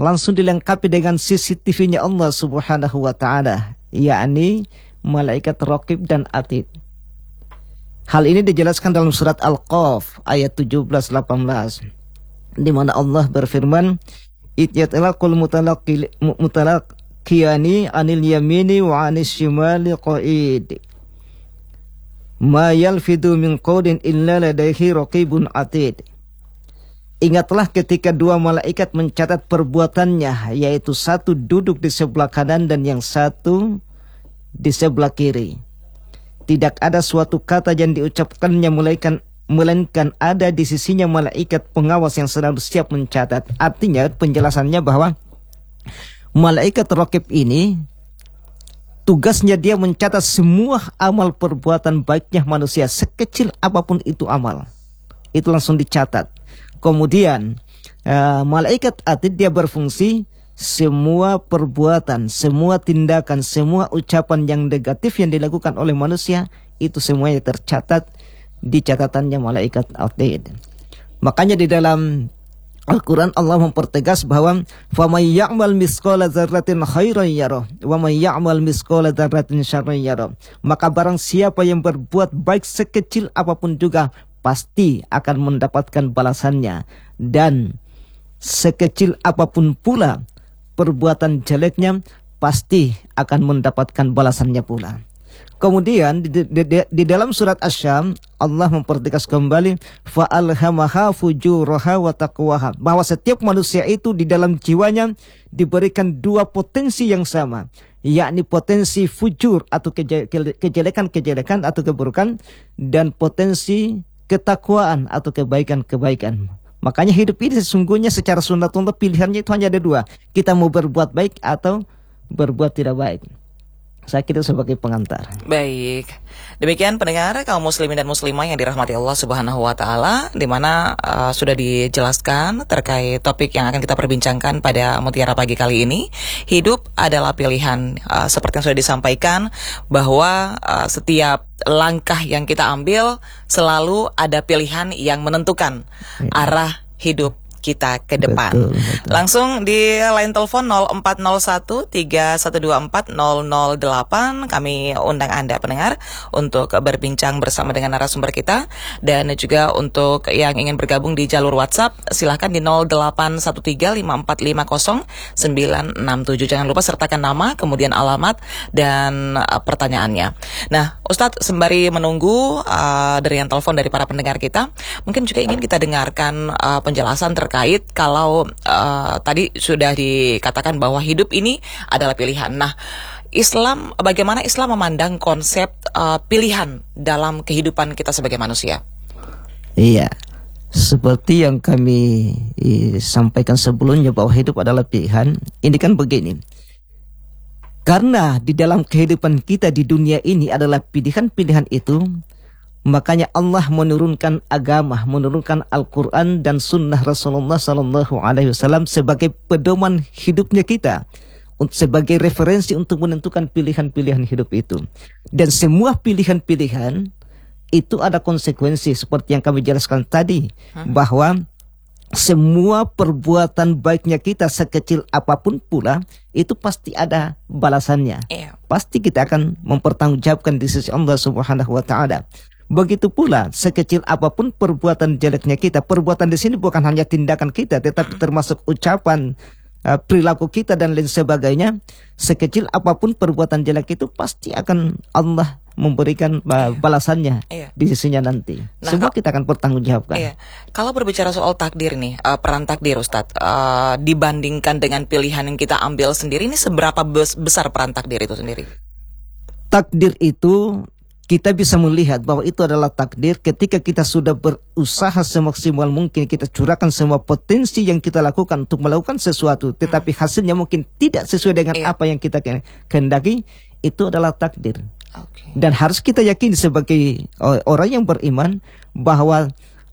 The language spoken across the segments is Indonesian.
langsung dilengkapi dengan CCTV-nya Allah Subhanahu wa taala, yakni malaikat raqib dan atid. Hal ini dijelaskan dalam surat Al-Qaf ayat 17-18, di mana Allah berfirman, "Idyatlaqul mutalaqiyani 'anil yamini wa 'anis shimali qa'id. Ma yalfidu min qawlin illa ladaihi raqibun atid." Ingatlah ketika dua malaikat mencatat perbuatannya, yaitu satu duduk di sebelah kanan dan yang satu di sebelah kiri. Tidak ada suatu kata yang diucapkannya melainkan ada di sisinya malaikat pengawas yang selalu siap mencatat. Artinya penjelasannya bahwa malaikat raqib ini tugasnya dia mencatat semua amal perbuatan baiknya manusia, sekecil apapun itu amal, itu langsung dicatat. Kemudian malaikat atid dia berfungsi semua perbuatan, semua tindakan, semua ucapan yang negatif yang dilakukan oleh manusia, itu semuanya tercatat di catatannya malaikat atid. Makanya di dalam Al-Quran Allah mempertegas bahwa فَمَنْ يَعْمَلْ مِثْقَالَ ذَرَّةٍ خَيْرًا يَرَهُ وَمَنْ يَعْمَلْ مِثْقَالَ ذَرَّةٍ شَرًّا يَرَهُ. Maka barang siapa yang berbuat baik sekecil apapun juga, pasti akan mendapatkan balasannya, dan sekecil apapun pula perbuatan jeleknya pasti akan mendapatkan balasannya pula. Kemudian di dalam surat Asy-Syam Allah mempertegas kembali fa'alhamaha fujuraha wa taqwaha, bahwa setiap manusia itu di dalam jiwanya diberikan dua potensi yang sama, yakni potensi fujur atau kejelekan atau keburukan, dan potensi ketakwaan atau kebaikan-kebaikan. Makanya hidup ini sesungguhnya secara sunnatullah pilihannya itu hanya ada dua. Kita mau berbuat baik atau berbuat tidak baik. Saya kira sebagai pengantar. Baik. Demikian pendengar kaum muslimin dan muslimah yang dirahmati Allah Subhanahu wa taala, di mana sudah dijelaskan terkait topik yang akan kita perbincangkan pada Mutiara Pagi kali ini. Hidup adalah pilihan. Seperti yang sudah disampaikan bahwa setiap langkah yang kita ambil selalu ada pilihan yang menentukan arah hidup kita ke depan. Betul. Langsung di line telepon 040131240008 kami undang Anda pendengar untuk berbincang bersama dengan narasumber kita, dan juga untuk yang ingin bergabung di jalur WhatsApp silahkan di 081354500967. Jangan lupa sertakan nama, kemudian alamat dan pertanyaannya. Nah, Ustadz, sembari menunggu dari yang telepon dari para pendengar kita, mungkin juga ingin kita dengarkan penjelasan terkait kalau tadi sudah dikatakan bahwa hidup ini adalah pilihan. Nah, Islam, bagaimana Islam memandang konsep pilihan dalam kehidupan kita sebagai manusia? Iya, seperti yang kami sampaikan sebelumnya bahwa hidup adalah pilihan. Ini kan begini, karena di dalam kehidupan kita di dunia ini adalah pilihan-pilihan itu, makanya Allah menurunkan agama, menurunkan Al-Quran dan Sunnah Rasulullah SAW sebagai pedoman hidupnya kita, sebagai referensi untuk menentukan pilihan-pilihan hidup itu. Dan semua pilihan-pilihan itu ada konsekuensi, seperti yang kami jelaskan tadi, bahwa semua perbuatan baiknya kita sekecil apapun pula itu pasti ada balasannya. Pasti kita akan mempertanggungjawabkan di sisi Allah Subhanahu wa taala. Begitu pula sekecil apapun perbuatan jeleknya kita. Perbuatan di sini bukan hanya tindakan kita, tetapi termasuk ucapan, perilaku kita dan lain sebagainya. Sekecil apapun perbuatan jelek itu pasti akan Allah memberikan balasannya di sisinya nanti. Nah, semua kita akan bertanggungjawabkan. Kalau berbicara soal takdir nih, peran takdir Ustadz, dibandingkan dengan pilihan yang kita ambil sendiri, ini seberapa besar peran takdir itu sendiri? Takdir itu kita bisa melihat bahwa itu adalah takdir ketika kita sudah berusaha semaksimal mungkin, kita curahkan semua potensi yang kita lakukan untuk melakukan sesuatu, tetapi hasilnya mungkin tidak sesuai dengan apa yang kita kehendaki, itu adalah takdir. Dan harus kita yakini sebagai orang yang beriman bahwa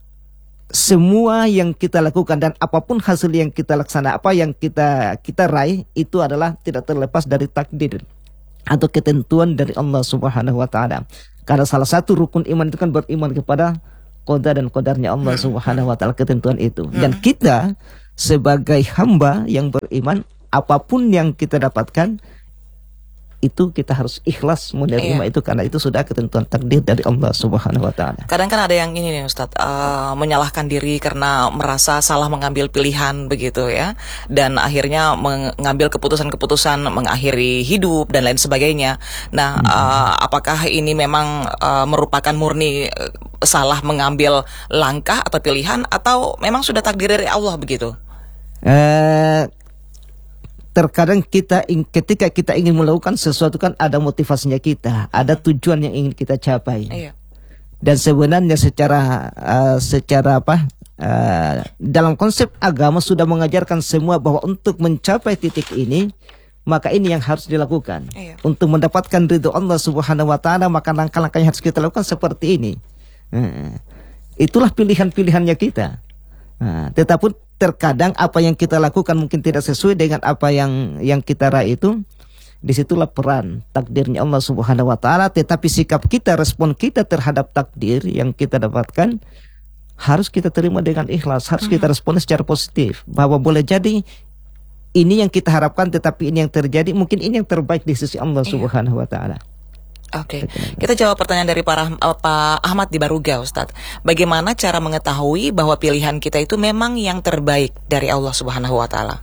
semua yang kita lakukan dan apapun hasil yang kita laksana, apa yang kita raih, itu adalah tidak terlepas dari takdir atau ketentuan dari Allah Subhanahu wa taala. Karena salah satu rukun iman itu kan beriman kepada qada dan qadarnya Allah Subhanahu wa taala, ketentuan itu. Dan kita sebagai hamba yang beriman, apapun yang kita dapatkan itu kita harus ikhlas menerima itu, karena itu sudah ketentuan takdir dari Allah Subhanahu wa taala. Kadang kan ada yang ini nih Ustadz, menyalahkan diri karena merasa salah mengambil pilihan begitu ya, dan akhirnya mengambil keputusan-keputusan mengakhiri hidup dan lain sebagainya. Nah, apakah ini memang merupakan murni salah mengambil langkah atau pilihan, atau memang sudah takdir dari Allah begitu? Terkadang ketika kita ingin melakukan sesuatu kan ada motivasinya kita, ada tujuan yang ingin kita capai. Iya. Dan sebenarnya secara dalam konsep agama sudah mengajarkan semua bahwa untuk mencapai titik ini, maka ini yang harus dilakukan. Iya. Untuk mendapatkan ridho Allah Subhanahu wa taala, maka langkah-langkah yang harus kita lakukan seperti ini. Itulah pilihan-pilihannya kita. Tetapi terkadang apa yang kita lakukan mungkin tidak sesuai dengan apa yang kita raih itu. Disitulah peran takdirnya Allah Subhanahu wa taala. Tetapi sikap kita, respon kita terhadap takdir yang kita dapatkan harus kita terima dengan ikhlas, harus kita respon secara positif, bahwa boleh jadi ini yang kita harapkan, tetapi ini yang terjadi, mungkin ini yang terbaik di sisi Allah Subhanahu wa taala. Oke, kita jawab pertanyaan dari Pak Ahmad di Baruga, Ustadz. Bagaimana cara mengetahui bahwa pilihan kita itu memang yang terbaik dari Allah Subhanahu wa taala?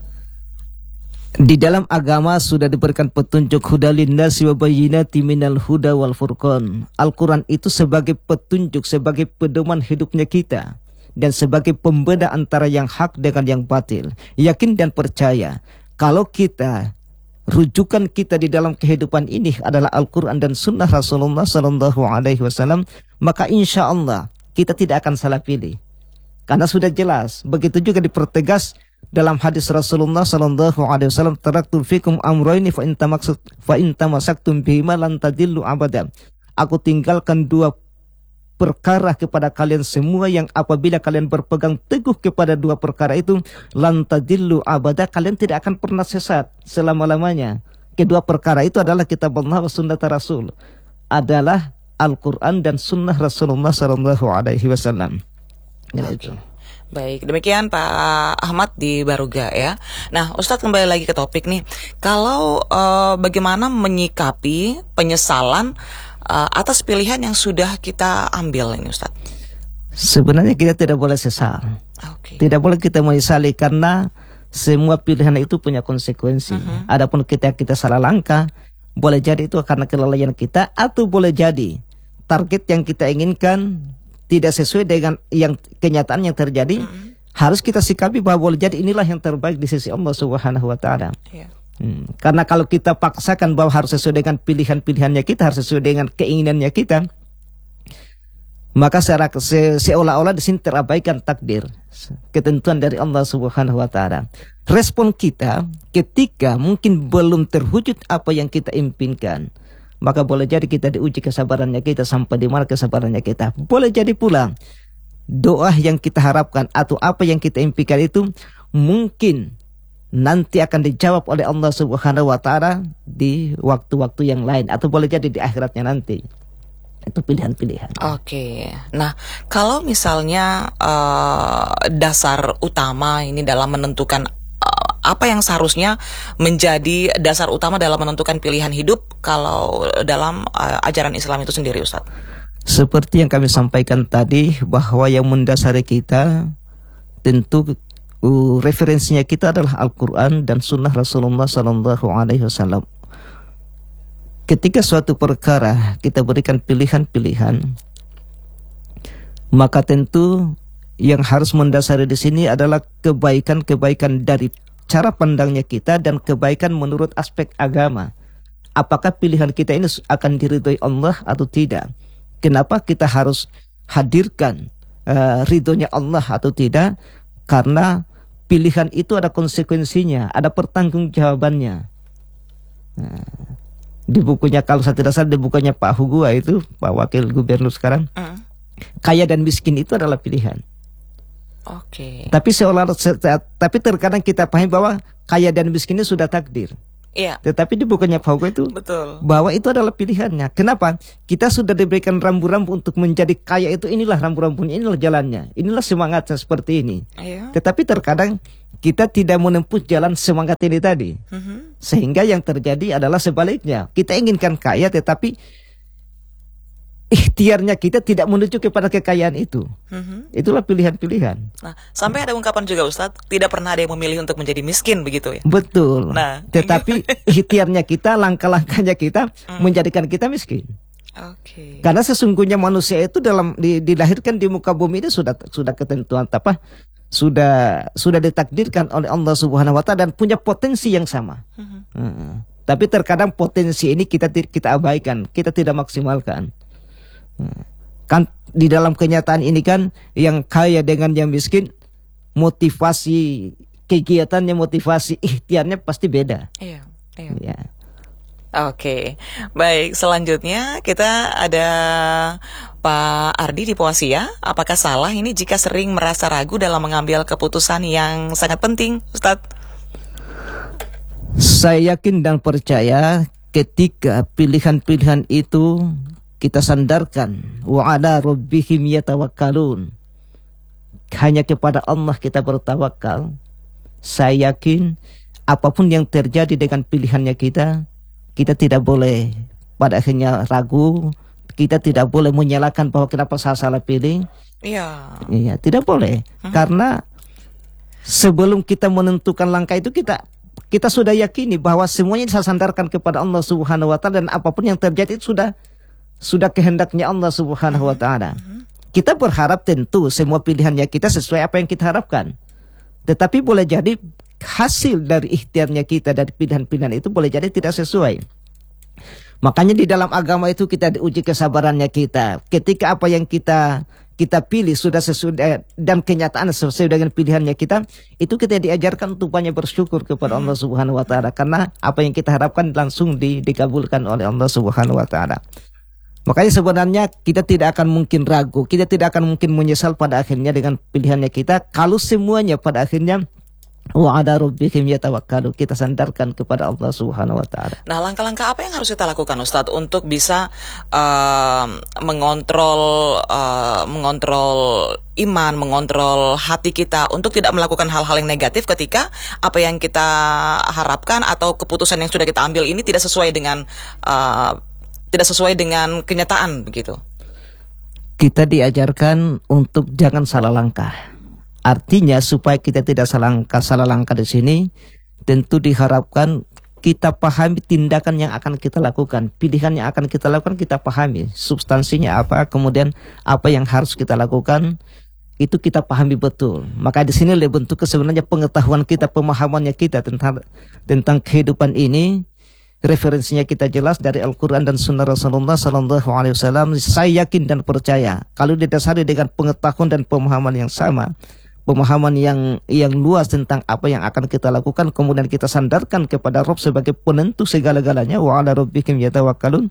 Di dalam agama sudah diberikan petunjuk hudalin nasi wa bayyinati minal huda wal furqan. Al-Quran itu sebagai petunjuk, sebagai pedoman hidupnya kita, dan sebagai pembeda antara yang hak dengan yang batil. Yakin dan percaya kalau rujukan kita di dalam kehidupan ini adalah Al-Quran dan Sunnah Rasulullah Sallallahu Alaihi Wasallam, maka insya Allah kita tidak akan salah pilih, karena sudah jelas. Begitu juga dipertegas dalam hadis Rasulullah Sallallahu Alaihi Wasallam, taraktu fikum amroini fa in tamasaktum bihima lan tadillu abada. Aku tinggalkan dua perkara kepada kalian semua yang apabila kalian berpegang teguh kepada dua perkara itu, lan tadillu abada, kalian tidak akan pernah sesat selama-lamanya. Kedua perkara itu adalah kitab Allah wa sunnah Rasul, adalah Al-Quran dan Sunnah Rasulullah Sallallahu Alaihi Wasallam. Okay. Baik, demikian Pak Ahmad di Baruga ya. Nah, Ustadz kembali lagi ke topik nih. Kalau bagaimana menyikapi penyesalan atas pilihan yang sudah kita ambil ini, Ustadz? Sebenarnya kita tidak boleh sesal. Okay. Tidak boleh kita menyesali, karena semua pilihan itu punya konsekuensi. Adapun kita salah langkah, boleh jadi itu karena kelalaian kita, atau boleh jadi target yang kita inginkan tidak sesuai dengan yang kenyataan yang terjadi. Harus kita sikapi bahwa boleh jadi inilah yang terbaik di sisi Allah Subhanahu wa taala. Yeah. Karena kalau kita paksakan bahwa harus sesuai dengan pilihan-pilihannya kita, harus sesuai dengan keinginannya kita, maka seolah-olah di sini terabaikan takdir, ketentuan dari Allah Subhanahu wa taala. Respon kita ketika mungkin belum terwujud apa yang kita impikan, maka boleh jadi kita diuji kesabarannya kita, sampai di mana kesabarannya kita. Boleh jadi pula doa yang kita harapkan atau apa yang kita impikan itu mungkin nanti akan dijawab oleh Allah Subhanahu wa taala di waktu-waktu yang lain, atau boleh jadi di akhiratnya nanti. Itu pilihan-pilihan. Oke. Nah, kalau misalnya dasar utama ini dalam menentukan apa yang seharusnya menjadi dasar utama dalam menentukan pilihan hidup kalau dalam ajaran Islam itu sendiri, Ustadz? Seperti yang kami sampaikan tadi, bahwa yang mendasari kita tentu referensinya kita adalah Al-Quran dan Sunnah Rasulullah Sallallahu Alaihi Wasallam. Ketika suatu perkara kita berikan pilihan-pilihan, maka tentu yang harus mendasari di sini adalah kebaikan-kebaikan dari cara pandangnya kita dan kebaikan menurut aspek agama. Apakah pilihan kita ini akan diridhoi Allah atau tidak? Kenapa kita harus hadirkan ridhonya Allah atau tidak? Karena pilihan itu ada konsekuensinya, ada pertanggungjawabannya. Nah, di bukunya, kalau saya tidak salah, di bukunya Pak Hugua itu, Pak Wakil Gubernur sekarang, kaya dan miskin itu adalah pilihan. Oke. Tapi terkadang kita pahami bahwa kaya dan miskin ini sudah takdir. Iya. Tetapi di bukunya Pak Hugua itu, betul, bahwa itu adalah pilihannya. Kenapa? Kita sudah diberikan rambu-rambu untuk menjadi kaya itu, inilah rambu-rambunya, inilah jalannya, inilah semangatnya seperti ini. Iya. Tetapi terkadang kita tidak menempuh jalan semangat ini tadi. Sehingga yang terjadi adalah sebaliknya. Kita inginkan kaya tetapi ikhtiarnya kita tidak menuju kepada kekayaan itu. Itulah pilihan-pilihan. Nah, sampai ada ungkapan juga Ustadz, tidak pernah ada yang memilih untuk menjadi miskin begitu ya. Betul. Nah, tetapi ikhtiarnya kita, langkah-langkahnya kita menjadikan kita miskin. Oke. Karena sesungguhnya manusia itu dilahirkan di muka bumi itu sudah ketentuan apa? Sudah ditakdirkan oleh Allah Subhanahu wa taala dan punya potensi yang sama. Tapi terkadang potensi ini kita abaikan, kita tidak maksimalkan. Kan di dalam kenyataan ini kan yang kaya dengan yang miskin, motivasi kegiatannya, motivasi ikhtiarnya pasti beda. Iya. Ya. Oke, baik. Selanjutnya kita ada Pak Ardi di Poasia. Apakah salah ini jika sering merasa ragu dalam mengambil keputusan yang sangat penting, Ustadz? Saya yakin dan percaya ketika pilihan-pilihan itu kita sandarkan wa ala rabbihim yatawakkalun, hanya kepada Allah kita bertawakal. Saya yakin apapun yang terjadi dengan pilihannya kita tidak boleh pada akhirnya ragu, kita tidak boleh menyalahkan bahwa kenapa saya salah pilih. Iya, tidak boleh. Karena sebelum kita menentukan langkah itu kita sudah yakini bahwa semuanya saya sandarkan kepada Allah Subhanahu wa taala dan apapun yang terjadi itu sudah kehendaknya Allah Subhanahu wa taala. Kita berharap tentu semua pilihannya kita sesuai apa yang kita harapkan. Tetapi boleh jadi hasil dari ikhtiarnya kita, dari pilihan-pilihan itu boleh jadi tidak sesuai. Makanya di dalam agama itu kita diuji kesabarannya kita. Ketika apa yang kita pilih sudah sesuai dan kenyataan sesuai dengan pilihannya kita, itu kita diajarkan untuk banyak bersyukur kepada Allah Subhanahu wa taala karena apa yang kita harapkan langsung dikabulkan oleh Allah Subhanahu wa taala. Makanya sebenarnya kita tidak akan mungkin ragu, kita tidak akan mungkin menyesal pada akhirnya dengan pilihannya kita kalau semuanya pada akhirnya wa ala rabbihim yatawakkalun, kita sandarkan kepada Allah Subhanahu wa taala. Nah, langkah-langkah apa yang harus kita lakukan Ustadz untuk bisa mengontrol iman, mengontrol hati kita untuk tidak melakukan hal-hal yang negatif ketika apa yang kita harapkan atau keputusan yang sudah kita ambil ini tidak sesuai dengan kenyataan begitu. Kita diajarkan untuk jangan salah langkah. Artinya supaya kita tidak salah langkah di sini, tentu diharapkan kita pahami tindakan yang akan kita lakukan, pilihan yang akan kita lakukan kita pahami, substansinya apa, kemudian apa yang harus kita lakukan, itu kita pahami betul. Maka di sini bentuk sebenarnya pengetahuan kita, pemahamannya kita tentang kehidupan ini. Referensinya kita jelas dari Al-Quran dan Sunnah Rasulullah Sallallahu Alaihi Wasallam. Saya yakin dan percaya kalau didasari dengan pengetahuan dan pemahaman yang sama, pemahaman yang luas tentang apa yang akan kita lakukan, kemudian kita sandarkan kepada Rabb sebagai penentu segala-galanya, wa ala rabbihim yatawakkalun.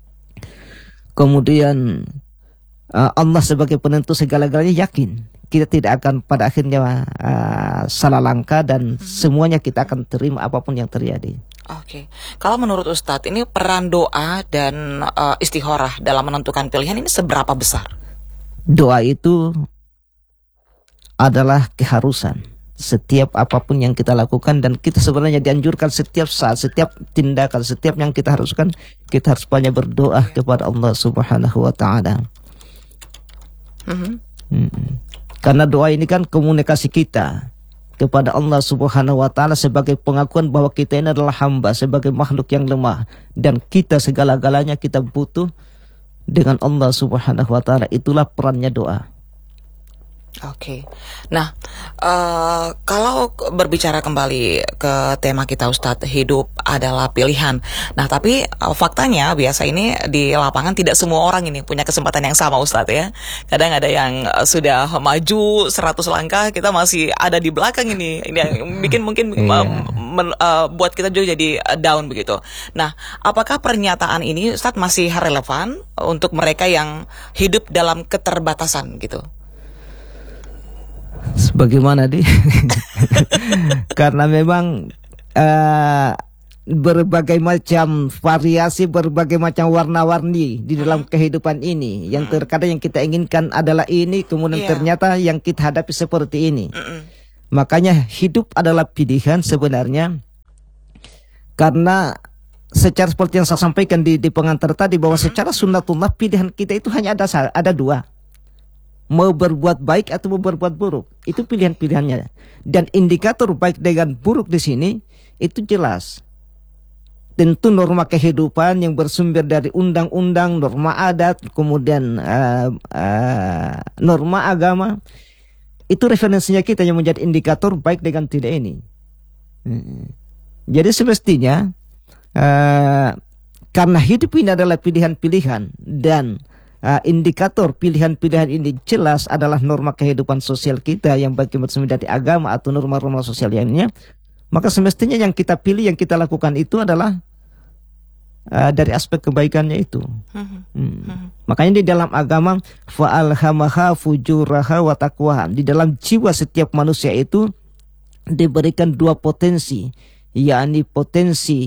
Kemudian Allah sebagai penentu segala-galanya, yakin kita tidak akan pada akhirnya salah langkah dan semuanya kita akan terima apapun yang terjadi. Oke. Kalau menurut Ustadz, ini peran doa dan istikharah dalam menentukan pilihan ini seberapa besar? Doa itu adalah keharusan setiap apapun yang kita lakukan, dan kita sebenarnya dianjurkan setiap saat, setiap tindakan, setiap yang kita haruskan, kita harus banyak berdoa kepada Allah Subhanahu wa taala. Karena doa ini kan komunikasi kita kepada Allah Subhanahu wa taala sebagai pengakuan bahwa kita ini adalah hamba, sebagai makhluk yang lemah, dan kita segala-galanya kita butuh dengan Allah Subhanahu wa taala. Itulah perannya doa. Oke. Nah, kalau berbicara kembali ke tema kita Ustadz, hidup adalah pilihan. Nah, tapi faktanya biasa ini di lapangan tidak semua orang ini punya kesempatan yang sama Ustadz ya. Kadang ada yang sudah maju 100 langkah, kita masih ada di belakang ini. Ini yang bikin mungkin buat kita juga jadi down begitu. Nah, apakah pernyataan ini Ustadz masih relevan untuk mereka yang hidup dalam keterbatasan gitu? Sebagaimana karena memang berbagai macam variasi, berbagai macam warna-warni di dalam kehidupan ini. Yang terkadang yang kita inginkan adalah ini, kemudian ternyata yang kita hadapi seperti ini. Makanya hidup adalah pilihan sebenarnya, karena secara seperti yang saya sampaikan di pengantar tadi, bahwa secara sunnatullah pilihan kita itu hanya ada dua. Mau berbuat baik atau mau berbuat buruk. Itu pilihan-pilihannya. Dan indikator baik dengan buruk di sini itu jelas. Tentu norma kehidupan yang bersumber dari undang-undang, norma adat, kemudian norma agama. Itu referensinya kita yang menjadi indikator baik dengan tidak ini. Jadi semestinya karena hidup ini adalah pilihan-pilihan, dan indikator pilihan-pilihan ini jelas adalah norma kehidupan sosial kita yang bagi bersumber dari agama atau norma-norma sosial lainnya, maka semestinya yang kita pilih, yang kita lakukan itu adalah dari aspek kebaikannya itu. Makanya di dalam agama fa'alhamaha fujuraha wa taqwaha, di dalam jiwa setiap manusia itu diberikan dua potensi, yakni potensi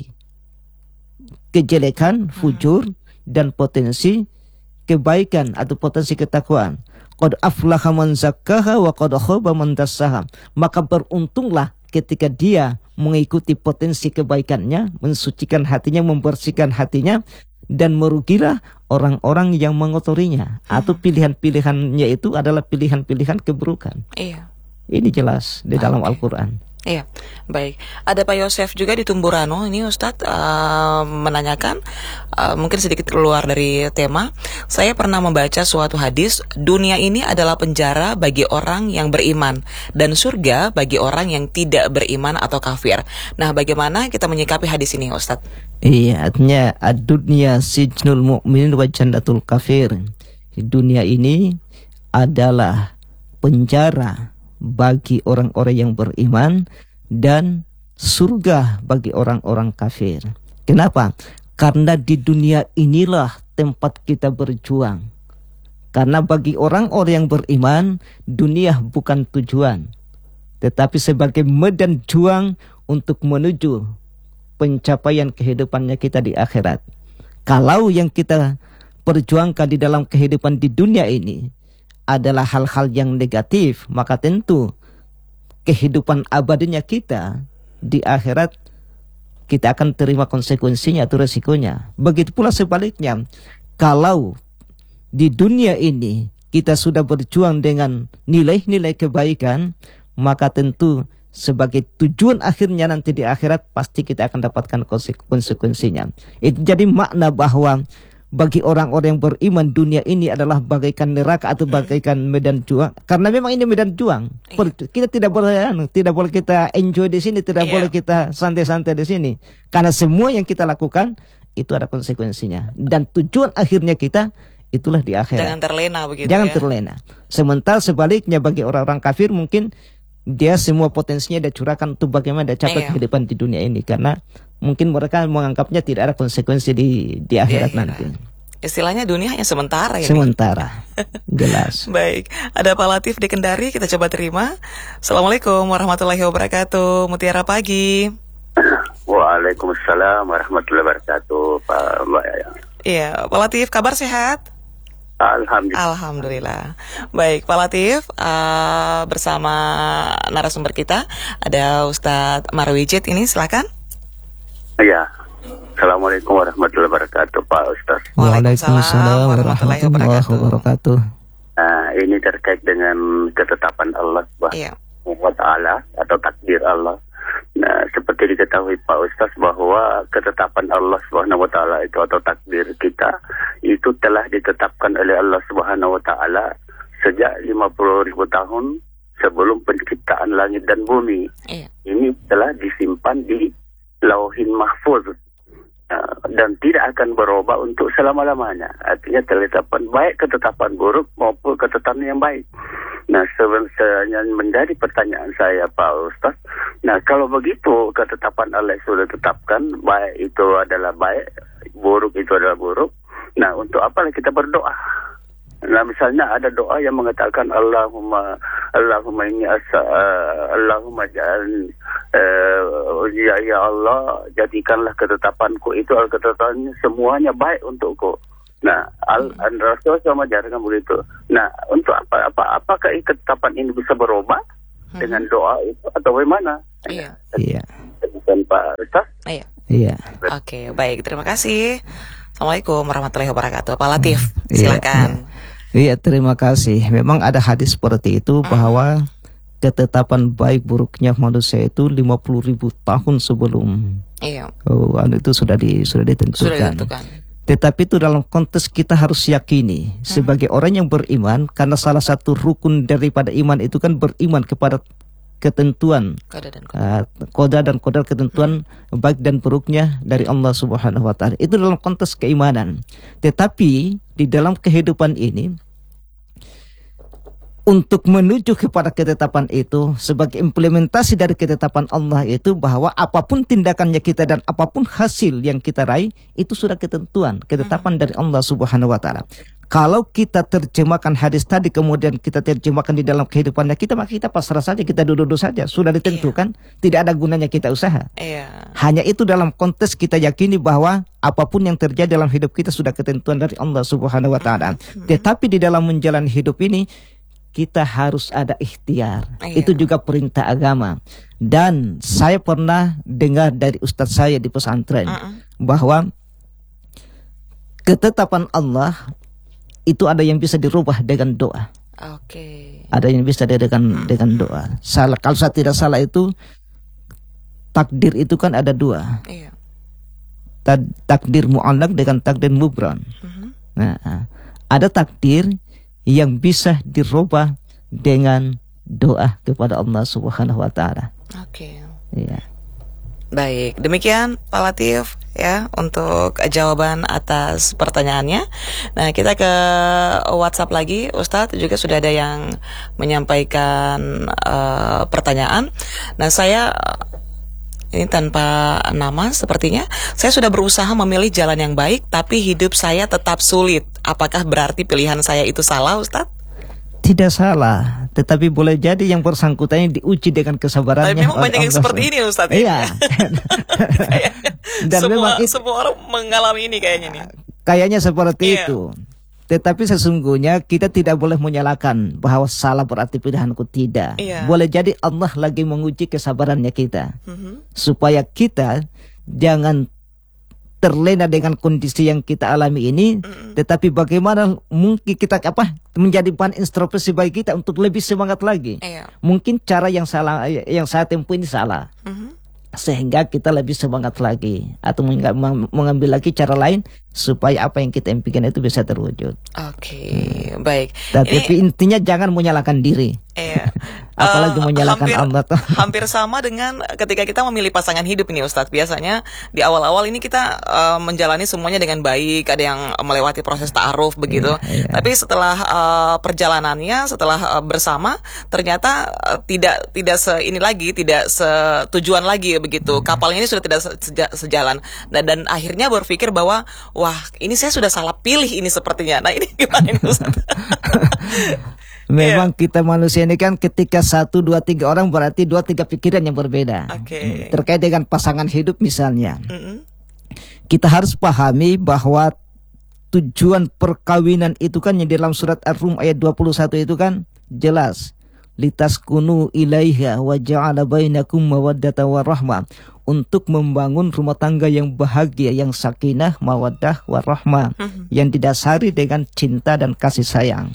kejelekan, fujur, dan potensi kebaikan atau potensi ketakwaan. Qad aflaha man zakkaha wa qad khaba man dassaha. Maka beruntunglah ketika dia mengikuti potensi kebaikannya, mensucikan hatinya, membersihkan hatinya, dan merugilah orang-orang yang mengotorinya. Atau pilihan-pilihannya itu adalah pilihan-pilihan keburukan. Iya. Ini jelas di dalam Al-Quran. Iya, baik. Ada Pak Yosef juga di Tumburano. Ini Ustadz menanyakan, mungkin sedikit keluar dari tema. Saya pernah membaca suatu hadis, dunia ini adalah penjara bagi orang yang beriman dan surga bagi orang yang tidak beriman atau kafir. Nah, bagaimana kita menyikapi hadis ini, Ustadz? Iya, artinya ad-dunya sijnul mu'min wa jannatul kafir. Dunia ini adalah penjara bagi orang-orang yang beriman dan surga bagi orang-orang kafir. Kenapa? Karena di dunia inilah tempat kita berjuang. Karena bagi orang-orang yang beriman, dunia bukan tujuan, tetapi sebagai medan juang untuk menuju pencapaian kehidupannya kita di akhirat. Kalau yang kita perjuangkan di dalam kehidupan di dunia ini adalah hal-hal yang negatif, maka tentu kehidupan abadinya kita di akhirat kita akan terima konsekuensinya atau resikonya. Begitu pula sebaliknya, kalau di dunia ini kita sudah berjuang dengan nilai-nilai kebaikan, maka tentu sebagai tujuan akhirnya nanti di akhirat pasti kita akan dapatkan konsekuensinya. Itu jadi makna bahwa bagi orang-orang yang beriman, dunia ini adalah bagaikan neraka atau bagaikan medan juang. Karena memang ini medan juang. Kita tidak boleh kita enjoy di sini, tidak boleh kita santai-santai di sini. Karena semua yang kita lakukan itu ada konsekuensinya. Dan tujuan akhirnya kita itulah di akhirat. Jangan terlena begitu. Jangan terlena. Sementara sebaliknya bagi orang-orang kafir mungkin dia semua potensinya dia curahkan untuk bagaimana dia capai kehidupan di dunia ini, karena mungkin mereka menganggapnya tidak ada konsekuensi di akhirat nanti. Istilahnya dunia hanya sementara ya. Sementara. Jelas. Baik, ada Pak Latif di Kendari, kita coba terima. Assalamualaikum warahmatullahi wabarakatuh. Mutiara Pagi. Waalaikumsalam warahmatullahi wabarakatuh, Pak Mbak Yaya. Iya, Pak Latif, kabar sehat? Alhamdulillah. Baik, Pak Latif, bersama narasumber kita ada Ustadz Marwijit ini, silakan. Iya. Assalamualaikum warahmatullahi wabarakatuh, Pak Ustadz. Waalaikumsalam warahmatullahi wabarakatuh. Ini terkait dengan ketetapan Allah Subhanahu wa Ta'ala atau takdir Allah. Nah, seperti diketahui Pak Ustaz bahwa ketetapan Allah Subhanahu wa Ta'ala itu atau takdir kita itu telah ditetapkan oleh Allah Subhanahu wa Ta'ala sejak 50.000 tahun sebelum penciptaan langit dan bumi. Ini telah disimpan di Lauhin Mahfuz dan tidak akan berubah untuk selama-lamanya. Artinya ketetapan baik, ketetapan buruk maupun ketetapan yang baik. Nah, sebenarnya menjadi pertanyaan saya Pak Ustaz. Nah, kalau begitu ketetapan Allah sudah tetapkan, baik itu adalah baik, buruk itu adalah buruk. Nah, untuk apa kita berdoa? Nah, misalnya ada doa yang mengatakan Allahumma inni Allahumma ja'alni ya Allah, jadikanlah ketetapanku itu ketetapan semuanya baik untukku. Nah, Rasul sama mengajarkan begitu. Nah, untuk apakah ketetapan ini bisa berubah? dengan doa itu atau bagaimana? Iya. Iya. Bukan Pak Ustaz? Iya. Iya. Oke, baik. Terima kasih. Assalamualaikum warahmatullahi wabarakatuh. Pak Latif, silakan. Iya, terima kasih. Memang ada hadis seperti itu bahwa ketetapan baik buruknya manusia itu 50.000 tahun sebelum. Iya. Itu sudah ditentukan. Sudah ditentukan. Tetapi itu dalam konteks kita harus yakini sebagai orang yang beriman, karena salah satu rukun daripada iman itu kan beriman kepada ketentuan qada dan qadar ketentuan baik dan buruknya dari Allah Subhanahu wa taala. Itu dalam konteks keimanan. Tetapi di dalam kehidupan ini, untuk menuju kepada ketetapan itu sebagai implementasi dari ketetapan Allah itu, bahwa apapun tindakannya kita dan apapun hasil yang kita raih itu sudah ketetapan dari Allah Subhanahu wa taala. Kalau kita terjemahkan hadis tadi kemudian kita terjemahkan di dalam kehidupannya kita, maka kita pasrah saja, kita duduk saja, sudah ditentukan, tidak ada gunanya kita usaha. Hanya itu dalam konteks kita yakini bahwa apapun yang terjadi dalam hidup kita sudah ketentuan dari Allah Subhanahu wa taala. Tetapi di dalam menjalani hidup ini kita harus ada ikhtiar. Itu juga perintah agama. Dan saya pernah dengar dari ustadz saya di pesantren bahwa ketetapan Allah itu ada yang bisa dirubah dengan doa. Ada yang bisa dengan doa. Kalau saya tidak salah itu takdir itu kan ada dua. Takdir mu'allaq dengan takdir mubram. Nah, ada takdir yang bisa dirubah dengan doa kepada Allah Subhanahu wa taala. Iya. Baik, demikian Pak Latif ya untuk jawaban atas pertanyaannya. Nah, kita ke WhatsApp lagi, Ustadz juga sudah ada yang menyampaikan pertanyaan. Nah, saya ini tanpa nama sepertinya. Saya sudah berusaha memilih jalan yang baik, tapi hidup saya tetap sulit. Apakah berarti pilihan saya itu salah, Ustadz? Tidak salah, tetapi boleh jadi yang bersangkutan diuji dengan kesabarannya. Tapi memang banyak yang seperti ini, Ustadz. Iya. Dan semua orang mengalami ini kayaknya nih. Kayaknya seperti itu. Tetapi sesungguhnya kita tidak boleh menyalahkan bahwa salah berarti pilihanku, tidak. Boleh jadi Allah lagi menguji kesabarannya kita, supaya kita jangan terlena dengan kondisi yang kita alami ini, tetapi bagaimana mungkin kita menjadi bahan introspeksi bagi kita untuk lebih semangat lagi. Mungkin cara yang salah yang saya tempuh ini salah, sehingga kita lebih semangat lagi, atau mengambil lagi cara lain supaya apa yang kita impikan itu bisa terwujud. Baik. Tapi intinya jangan menyalahkan diri. Apalagi menyalahkan Allah tuh. Hampir sama dengan ketika kita memilih pasangan hidup ini, Ustadz. Biasanya di awal-awal ini kita menjalani semuanya dengan baik, ada yang melewati proses ta'aruf begitu. Tapi setelah perjalanannya, setelah bersama, ternyata tidak seini lagi, tidak setujuan lagi begitu. Kapalnya ini sudah tidak sejalan, dan akhirnya berpikir bahwa wah, ini saya sudah salah pilih ini sepertinya. Nah, ini gimana ini, Ustaz? Memang kita manusia ini kan ketika 1, 2, 3 orang berarti 2, 3 pikiran yang berbeda. Terkait dengan pasangan hidup misalnya. Kita harus pahami bahwa tujuan perkawinan itu kan yang di dalam surat Ar-Rum ayat 21 itu kan jelas. Litaskunu ilaiha wa ja'ala bainakum mawaddatan warahmah. Untuk membangun rumah tangga yang bahagia, yang sakinah, mawaddah, warahmah, yang didasari dengan cinta dan kasih sayang.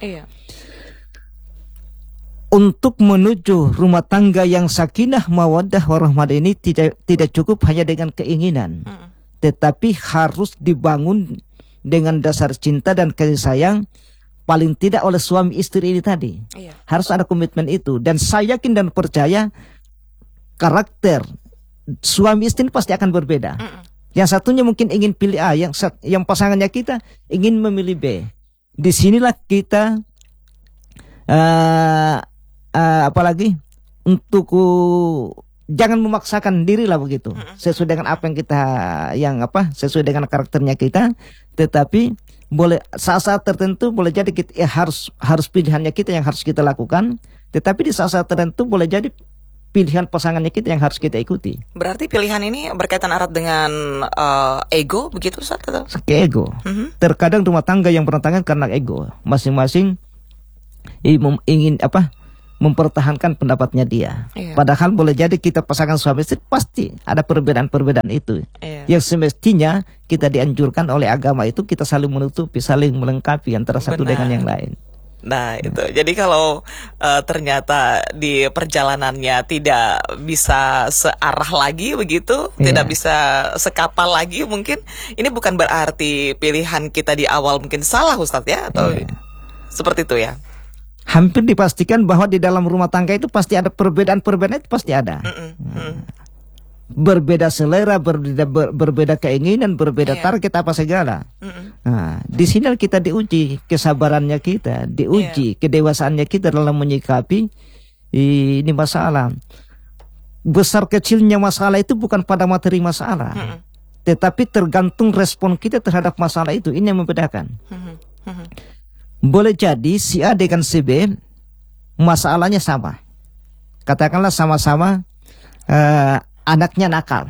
Untuk menuju rumah tangga yang sakinah, mawaddah, warahmah ini tidak cukup hanya dengan keinginan, tetapi harus dibangun dengan dasar cinta dan kasih sayang, paling tidak oleh suami istri ini tadi. Harus ada komitmen itu. Dan saya yakin dan percaya karakter suami istri pasti akan berbeda. Yang satunya mungkin ingin pilih A, yang pasangannya kita ingin memilih B. Disinilah kita apalagi untuk jangan memaksakan diri lah begitu. Sesuai dengan apa yang kita sesuai dengan karakternya kita, tetapi boleh saat-saat tertentu boleh jadi kita harus pilihannya kita yang harus kita lakukan, tetapi di saat-saat tertentu boleh jadi pilihan pasangannya kita yang harus kita ikuti. Berarti pilihan ini berkaitan erat dengan ego begitu, Ustaz? Ego. Terkadang rumah tangga yang berantakan karena ego. Masing-masing ingin mempertahankan pendapatnya dia. Padahal boleh jadi kita pasangan suami istri pasti ada perbedaan-perbedaan itu. Yang semestinya kita dianjurkan oleh agama itu kita saling menutupi, saling melengkapi antara satu dengan yang lain. Nah itu, jadi kalau ternyata di perjalanannya tidak bisa searah lagi begitu, tidak bisa sekapal lagi, mungkin ini bukan berarti pilihan kita di awal mungkin salah, Ustadz ya, atau seperti itu ya? Hampir dipastikan bahwa di dalam rumah tangga itu pasti ada perbedaan-perbedaan, itu pasti ada. Berbeda selera, berbeda keinginan, berbeda target apa segala. Nah, di sini kita diuji kesabarannya kita, diuji kedewasaannya kita dalam menyikapi ini masalah. Besar kecilnya masalah itu bukan pada materi masalah, tetapi tergantung respon kita terhadap masalah itu. Ini yang membedakan. Boleh jadi si A dengan si B masalahnya sama. Katakanlah sama-sama anaknya nakal.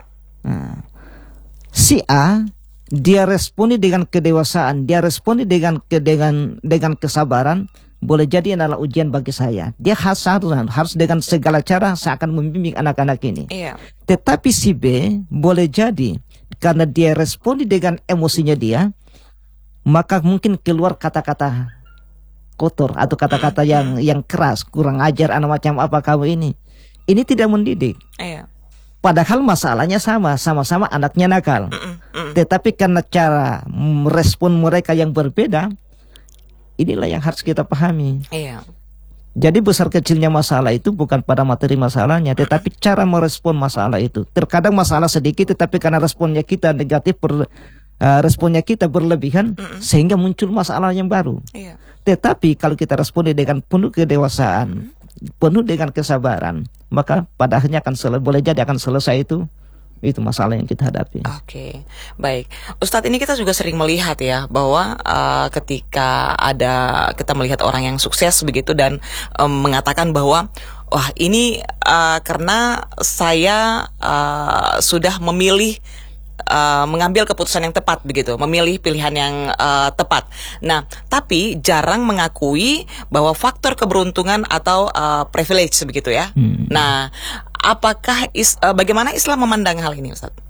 Si A dia responi dengan kedewasaan, dia responi dengan kesabaran. Boleh jadi adalah ujian bagi saya. Dia harus dengan segala cara saya akan membimbing anak-anak ini. Tetapi si B boleh jadi karena dia responi dengan emosinya dia, maka mungkin keluar kata-kata kotor atau kata-kata yang keras, kurang ajar, anak macam apa kamu ini. Ini tidak mendidik. Padahal masalahnya sama-sama anaknya nakal. Tetapi karena cara merespon mereka yang berbeda, inilah yang harus kita pahami. Jadi besar kecilnya masalah itu bukan pada materi masalahnya, tetapi cara merespon masalah itu. Terkadang masalah sedikit, tetapi karena responnya kita negatif, responnya kita berlebihan, sehingga muncul masalah yang baru. Tetapi kalau kita responi dengan penuh kedewasaan, penuh dengan kesabaran, maka pada akhirnya boleh jadi akan selesai itu masalah yang kita hadapi. Oke, baik. Ustadz, ini kita juga sering melihat ya bahwa ketika kita melihat orang yang sukses begitu dan mengatakan bahwa wah ini karena saya sudah memilih mengambil keputusan yang tepat begitu, memilih pilihan yang tepat. Nah, tapi jarang mengakui bahwa faktor keberuntungan atau privilege begitu ya. Nah, apakah bagaimana Islam memandang hal ini, Ustaz?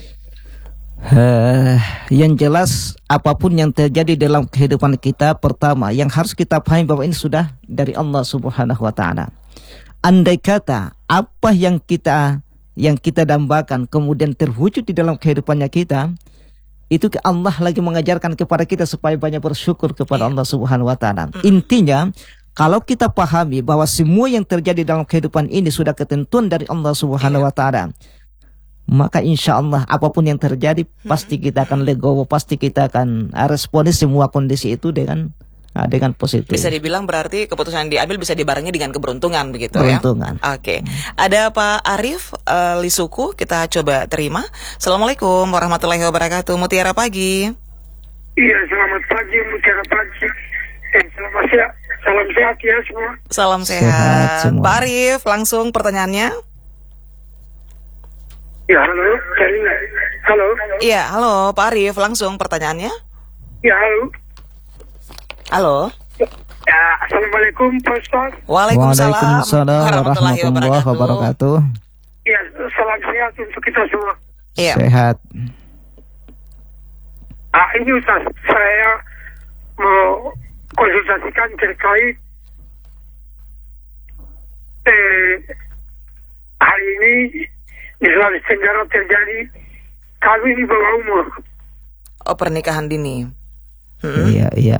Yang jelas apapun yang terjadi dalam kehidupan kita, pertama yang harus kita pahami bahwa ini sudah dari Allah Subhanahu wa taala. Andai kata apa yang kita dambakan kemudian terwujud di dalam kehidupannya kita, itu Allah lagi mengajarkan kepada kita supaya banyak bersyukur kepada Allah Subhanahu wa taala. Intinya, kalau kita pahami bahwa semua yang terjadi dalam kehidupan ini sudah ketentuan dari Allah Subhanahu wa taala, maka insya Allah apapun yang terjadi pasti kita akan legowo, pasti kita akan responi semua kondisi itu dengan positif. Bisa dibilang berarti keputusan yang diambil bisa dibarengi dengan keberuntungan begitu ya? Oke. Ada Pak Arif Lisuku, kita coba terima. Assalamualaikum warahmatullahi wabarakatuh. Mutiara Pagi. Iya, selamat pagi Mutiara Pagi. Salam sehat ya semua. Salam sehat. Pak Arif, langsung pertanyaannya. Ya, halo. Halo. Iya, halo Pak Arif, langsung pertanyaannya. Ya, halo. Halo. Ya, assalamualaikum Pak Ustaz. Waalaikumsalam warahmatullahi wabarakatuh. Ya, salam sehat untuk kita semua. Iya. Sehat. Ini Ustaz, saya mau konsultasikan terkait hari ini di Sulawesi Tenggara terjadi kawin di bawah umur. Oh, pernikahan dini. Iya.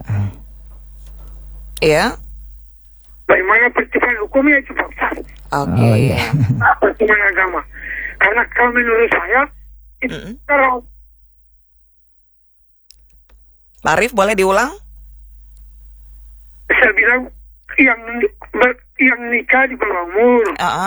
Iya. Bagaimana pertimbangan hukumnya itu Pak Ustaz? Oke. Pertimbangan agama. Karena kalau menurut saya itu kalau Pak Arif, boleh diulang? Saya bilang yang nikah di bawah umur.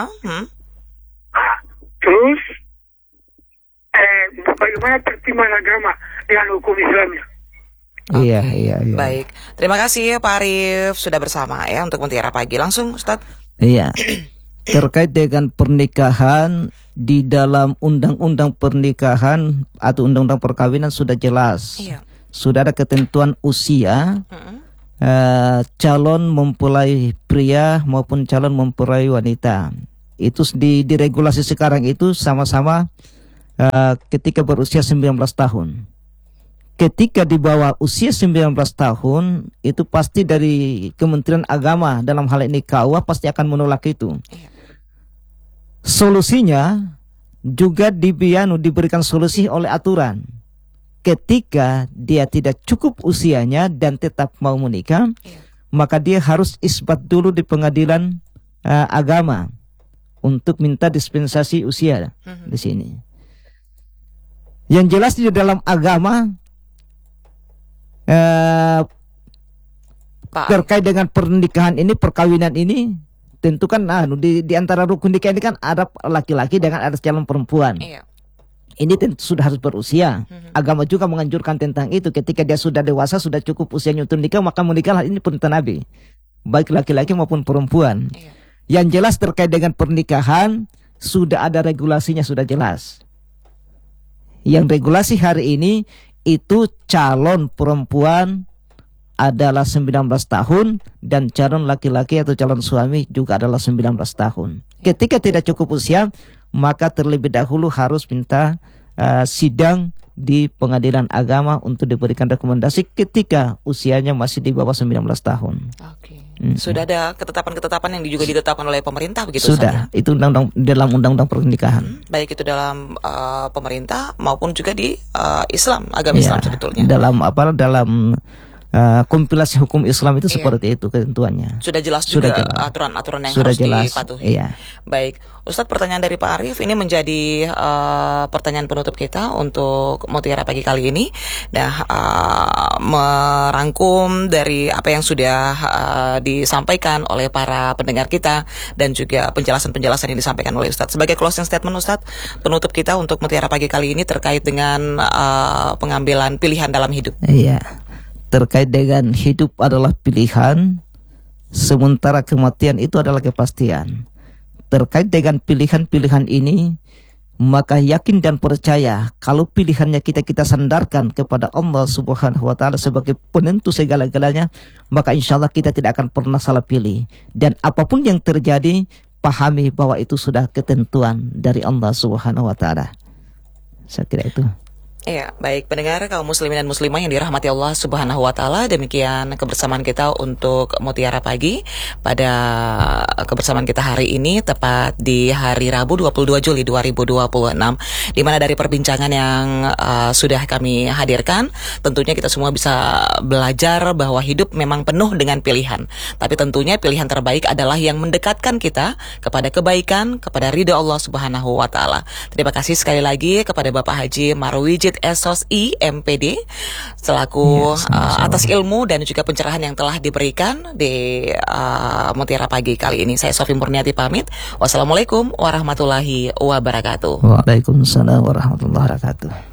Terus bagaimana pertimbangan agama dengan hukum Islamnya? Iya. Baik, terima kasih Pak Arif sudah bersama ya untuk Mutiara Pagi. Langsung Ustaz. Iya. Terkait dengan pernikahan, di dalam undang-undang pernikahan atau undang-undang perkawinan sudah jelas. Sudah ada ketentuan usia calon mempelai pria maupun calon mempelai wanita. Itu di regulasi sekarang itu sama-sama ketika berusia 19 tahun. Ketika di bawah usia 19 tahun, itu pasti dari Kementerian Agama, dalam hal ini KUA, pasti akan menolak itu. Solusinya juga diberikan solusi oleh aturan. Ketika dia tidak cukup usianya dan tetap mau menikah, maka dia harus isbat dulu di pengadilan agama untuk minta dispensasi usia di sini. Yang jelas di dalam agama terkait dengan pernikahan ini, perkawinan ini, tentu kan di antara rukun nikah ini kan ada laki-laki dengan ada calon perempuan. Ini tentu sudah harus berusia. Agama juga menganjurkan tentang itu. Ketika dia sudah dewasa, sudah cukup usianya untuk nikah, maka menikahlah. Ini perintah Nabi, baik laki-laki maupun perempuan. Yang jelas terkait dengan pernikahan sudah ada regulasinya, sudah jelas. Yang regulasi hari ini itu calon perempuan adalah 19 tahun dan calon laki-laki atau calon suami juga adalah 19 tahun. Ketika tidak cukup usia, maka terlebih dahulu harus minta sidang di pengadilan agama untuk diberikan rekomendasi ketika usianya masih di bawah 19 tahun. Sudah ada ketetapan-ketetapan yang juga ditetapkan oleh pemerintah begitu? Sudah, itu dalam undang-undang pernikahan. Baik itu dalam pemerintah maupun juga di Islam, agama Islam sebetulnya. Dalam kompilasi hukum Islam itu seperti itu ketentuannya. Sudah jelas juga aturan-aturan yang harus dipatuhi. Baik, Ustadz, pertanyaan dari Pak Arief ini menjadi pertanyaan penutup kita untuk Mutiara Pagi kali ini. Merangkum dari apa yang sudah disampaikan oleh para pendengar kita dan juga penjelasan-penjelasan yang disampaikan oleh Ustadz. Sebagai closing statement Ustadz, penutup kita untuk Mutiara Pagi kali ini terkait dengan pengambilan pilihan dalam hidup. Iya. Terkait dengan hidup adalah pilihan, sementara kematian itu adalah kepastian. Terkait dengan pilihan-pilihan ini, maka yakin dan percaya kalau pilihannya kita sandarkan kepada Allah Subhanahu wa Ta'ala sebagai penentu segala-galanya, maka insya Allah kita tidak akan pernah salah pilih. Dan apapun yang terjadi, pahami bahwa itu sudah ketentuan dari Allah Subhanahu wa Ta'ala. Saya kira itu. Iya, baik pendengar kaum muslimin dan muslimah yang dirahmati Allah Subhanahu wa Ta'ala, demikian kebersamaan kita untuk Mutiara Pagi pada kebersamaan kita hari ini tepat di hari Rabu 22 Juli 2026, di mana dari perbincangan yang sudah kami hadirkan, tentunya kita semua bisa belajar bahwa hidup memang penuh dengan pilihan, tapi tentunya pilihan terbaik adalah yang mendekatkan kita kepada kebaikan, kepada ridha Allah Subhanahu wa Ta'ala. Terima kasih sekali lagi kepada Bapak Haji Marwijit SOSI MPD selaku atas ilmu dan juga pencerahan yang telah diberikan di Mutiara Pagi kali ini. Saya Sofi Murniati pamit. Wassalamualaikum warahmatullahi wabarakatuh. Waalaikumsalam warahmatullahi wabarakatuh.